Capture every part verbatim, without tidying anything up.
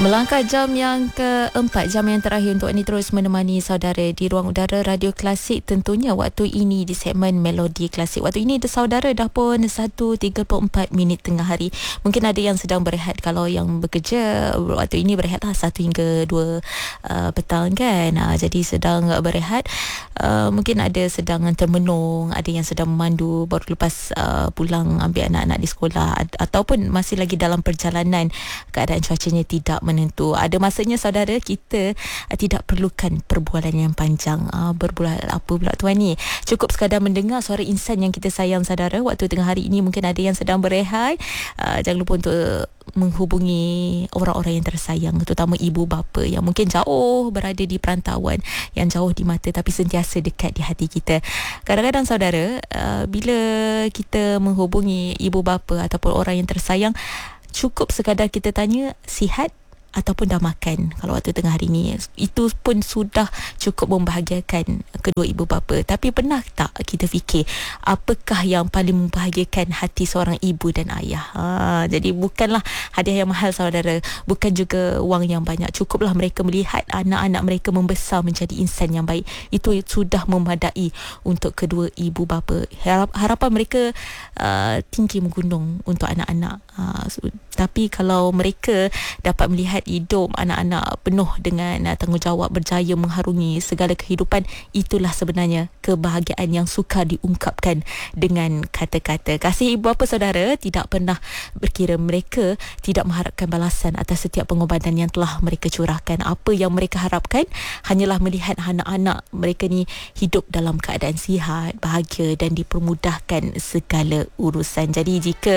Melangkah jam yang keempat, jam yang terakhir untuk ini terus menemani saudara di ruang udara Radio Klasik. Tentunya waktu ini di segmen Melodi Klasik. Waktu ini saudara dah pun satu tiga puluh empat minit tengah hari. Mungkin ada yang sedang berehat. Kalau yang bekerja waktu ini berehat lah satu hingga dua uh, petang kan. Uh, jadi sedang berehat. Uh, mungkin ada sedang termenung, ada yang sedang memandu baru lepas uh, pulang ambil anak-anak di sekolah, ataupun masih lagi dalam perjalanan, keadaan cuacanya tidak menentu. Ada masanya saudara kita uh, tidak perlukan perbualan yang panjang. Uh, berbual apa pula tuan ni? Cukup sekadar mendengar suara insan yang kita sayang saudara. Waktu tengah hari ini mungkin ada yang sedang berehat. Uh, jangan lupa untuk menghubungi orang-orang yang tersayang, terutama ibu bapa yang mungkin jauh berada di perantauan, yang jauh di mata tapi sentiasa dekat di hati kita. Kadang-kadang saudara, uh, bila kita menghubungi ibu bapa ataupun orang yang tersayang, cukup sekadar kita tanya sihat ataupun dah makan. Kalau waktu tengah hari ni, itu pun sudah cukup membahagiakan kedua ibu bapa. Tapi pernah tak kita fikir apakah yang paling membahagiakan hati seorang ibu dan ayah? Ha, jadi bukanlah hadiah yang mahal saudara, bukan juga wang yang banyak. Cukuplah mereka melihat anak-anak mereka membesar menjadi insan yang baik. Itu sudah memadai untuk kedua ibu bapa. Harap, harapan mereka uh, tinggi menggunung untuk anak-anak. Uh, so, tapi kalau mereka dapat melihat hidup anak-anak penuh dengan uh, tanggungjawab, berjaya mengharungi segala kehidupan, itulah sebenarnya kebahagiaan yang sukar diungkapkan dengan kata-kata. Kasih ibu bapa saudara tidak pernah berkira. Mereka tidak mengharapkan balasan atas setiap pengorbanan yang telah mereka curahkan. Apa yang mereka harapkan hanyalah melihat anak-anak mereka ni hidup dalam keadaan sihat, bahagia dan dipermudahkan segala urusan. Jadi jika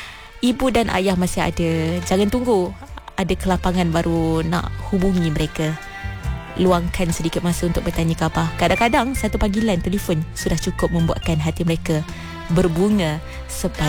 ibu dan ayah masih ada, jangan tunggu ada kelapangan baru nak hubungi mereka. Luangkan sedikit masa untuk bertanya khabar. Kadang-kadang satu panggilan telefon sudah cukup membuatkan hati mereka berbunga sepanjang